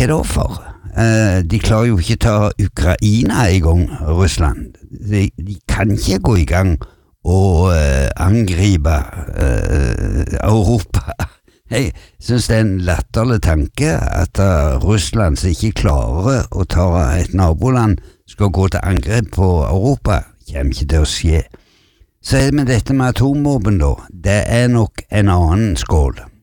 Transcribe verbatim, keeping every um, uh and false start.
hva da for? Uh, de klarer jo ikke ta Ukraina i gang, Russland. De, de kan ikke gå i gang og uh, angripe uh, Europa. Jeg synes det er en latterlig tanke at uh, Russland som ikke klarer å ta et naboland skal gå til angrep på Europa. Det kommer ikke til å skje. Så er det med dette med atomvåpen da, det er nok en annen skål.